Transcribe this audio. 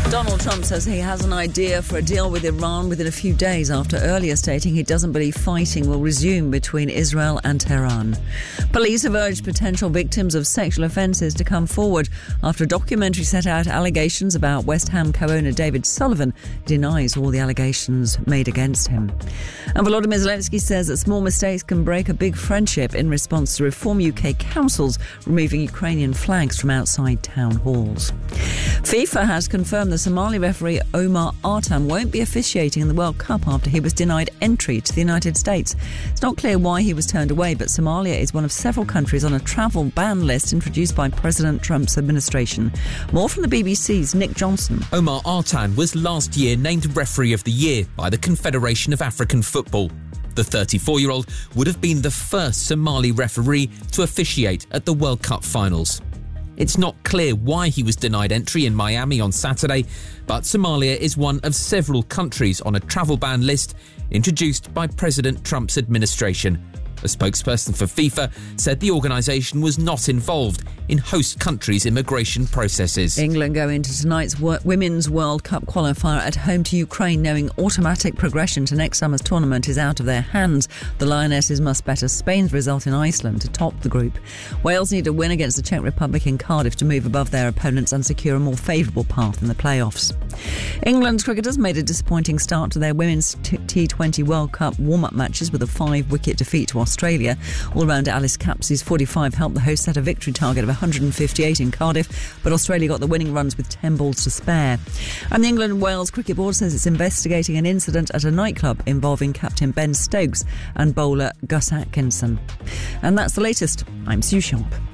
Donald Trump says he has an idea for a deal with Iran within a few days after earlier stating he doesn't believe fighting will resume between Israel and Tehran. Police have urged potential victims of sexual offences to come forward after a documentary set out allegations about West Ham co-owner David Sullivan denies all the allegations made against him. And Volodymyr Zelensky says that small mistakes can break a big friendship in response to Reform UK councils removing Ukrainian flags from outside town halls. FIFA has confirmed the Somali referee Omar Artan won't be officiating in the World Cup after he was denied entry to the United States. It's not clear why he was turned away, but Somalia is one of several countries on a travel ban list introduced by President Trump's administration. More from the BBC's Nick Johnson. Omar Artan was last year named Referee of the Year by the Confederation of African Football. The 34-year-old would have been the first Somali referee to officiate at the World Cup finals. It's not clear why he was denied entry in Miami on Saturday, but Somalia is one of several countries on a travel ban list introduced by President Trump's administration. A spokesperson for FIFA said the organisation was not involved in host countries' immigration processes. England go into tonight's Women's World Cup qualifier at home to Ukraine, knowing automatic progression to next summer's tournament is out of their hands. The Lionesses must better Spain's result in Iceland to top the group. Wales need a win against the Czech Republic in Cardiff to move above their opponents and secure a more favourable path in the playoffs. England's cricketers made a disappointing start to their Women's T20 World Cup warm-up matches with a 5-wicket defeat to Australia. All-rounder Alice Capsey's 45 helped the hosts set a victory target of 158 in Cardiff, but Australia got the winning runs with 10 balls to spare. And the England-Wales Cricket Board says it's investigating an incident at a nightclub involving captain Ben Stokes and bowler Gus Atkinson. And that's the latest. I'm Sue Sharp.